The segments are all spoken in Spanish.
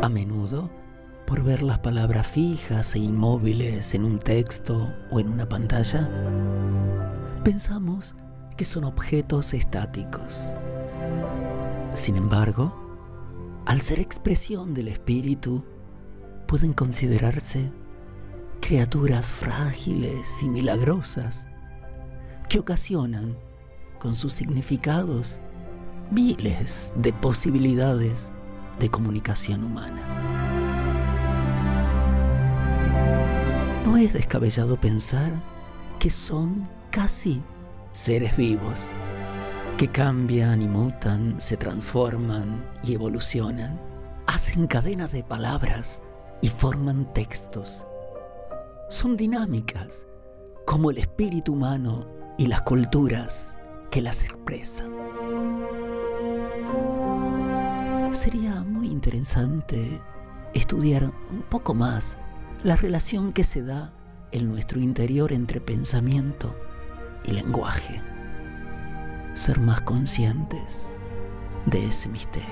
A menudo, por ver las palabras fijas e inmóviles en un texto o en una pantalla, pensamos que son objetos estáticos. Sin embargo, al ser expresión del espíritu, pueden considerarse criaturas frágiles y milagrosas que ocasionan, con sus significados, miles de posibilidades de comunicación humana. No es descabellado pensar que son casi seres vivos, que cambian y mutan, se transforman y evolucionan, hacen cadenas de palabras y forman textos. Son dinámicas, como el espíritu humano y las culturas que las expresan. Sería muy interesante estudiar un poco más la relación que se da en nuestro interior entre pensamiento y lenguaje. Ser más conscientes de ese misterio.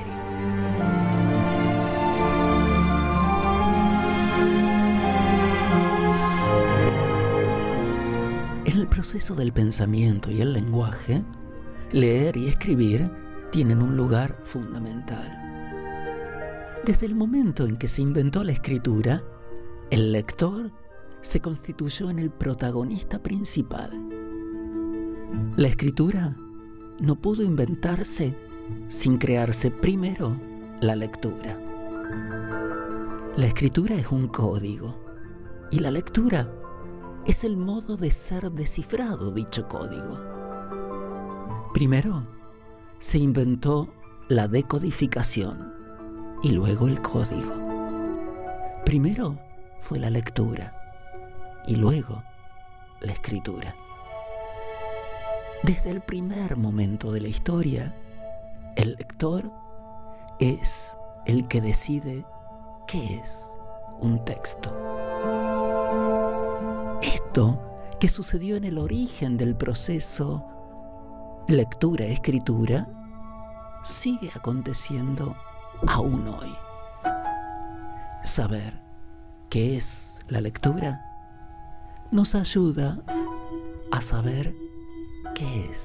En el proceso del pensamiento y el lenguaje, leer y escribir tienen un lugar fundamental. Desde el momento en que se inventó la escritura, el lector se constituyó en el protagonista principal. La escritura no pudo inventarse sin crearse primero la lectura. La escritura es un código y la lectura es el modo de ser descifrado dicho código. Primero se inventó la decodificación y luego el código. Primero fue la lectura y luego la escritura. Desde el primer momento de la historia, el lector es el que decide qué es un texto. Esto que sucedió en el origen del proceso lectura-escritura sigue aconteciendo aún hoy. Saber qué es la lectura nos ayuda a saber qué es